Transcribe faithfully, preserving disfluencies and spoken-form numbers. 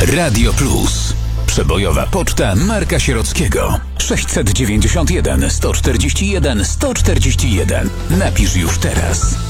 Radio Plus. Przebojowa poczta Marka Sierockiego. sześćset dziewięćdziesiąt jeden sto czterdzieści jeden sto czterdzieści jeden. Napisz już teraz.